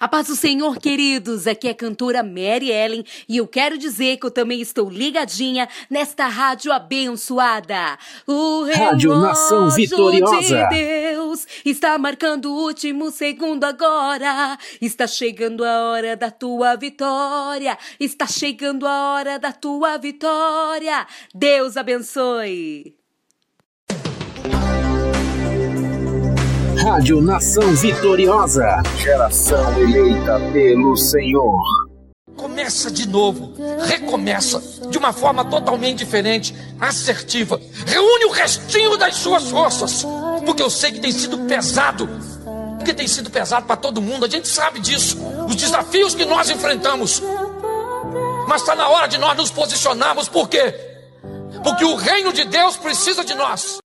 A paz do Senhor, queridos, aqui é a cantora Mary Ellen e eu quero dizer que eu também estou ligadinha nesta rádio abençoada. O Rádio Nação Vitoriosa de Deus está marcando o último segundo agora. Está chegando a hora da tua vitória. Está chegando a hora da tua vitória. Deus abençoe. Rádio Nação Vitoriosa, geração eleita pelo Senhor. Começa de novo, recomeça, de uma forma totalmente diferente, assertiva. Reúne o restinho das suas forças, porque eu sei que tem sido pesado, porque tem sido pesado para todo mundo, a gente sabe disso, os desafios que nós enfrentamos. Mas está na hora de nós nos posicionarmos, por quê? Porque o reino de Deus precisa de nós.